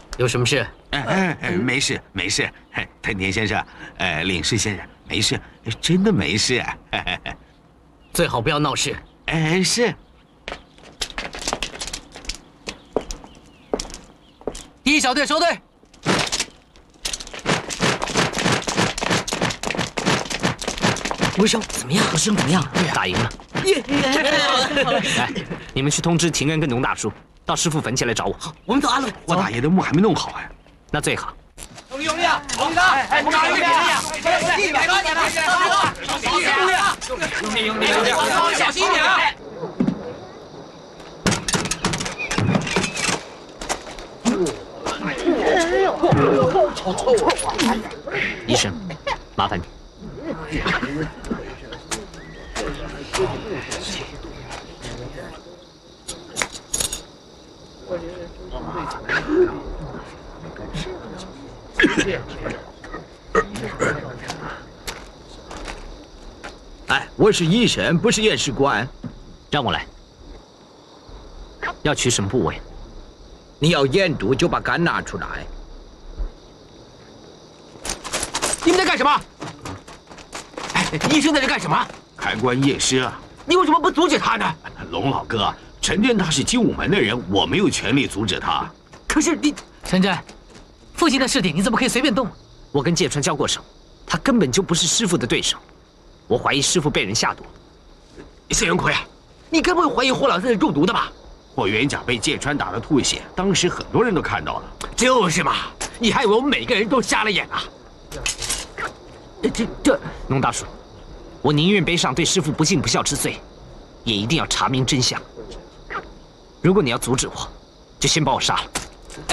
有什么事？ 没事没事。藤田先生，领事先生，没事，真的没事。 最好不要闹事。 是。 第一小队收队。吴兄怎么样？吴兄怎么样？ 打赢了。来，你们去通知廷恩跟农大叔，到师傅坟前来找我。 好，我们走，阿伦。 我大爷的墓还没弄好啊。 那最好。 用力啊！用力啊！用力啊！小心一点啊！ 好臭啊！ 医生，麻烦你。 哎，我是医生，不是验尸官。 让我来。要取什么部位？ 你要验毒就把肝拿出来。 你们在干什么？医生在这干什么？ 开棺验尸啊！ 你为什么不阻止他呢？ 龙老哥，陈真他是精武门的人，我没有权利阻止他。 可是你， 陈真，父亲的尸体你怎么可以随便动？ 我跟芥川交过手，他根本就不是师傅的对手。我怀疑师傅被人下毒。 谢元奎，你该不会怀疑霍老三是中毒的吧？ 霍元甲被芥川打得吐血，当时很多人都看到了。 就是嘛，你还以为我们每个人都瞎了眼啊？这， 农大叔，我宁愿背上对师父不敬不孝之罪，也一定要查明真相。如果你要阻止我，就先把我杀了。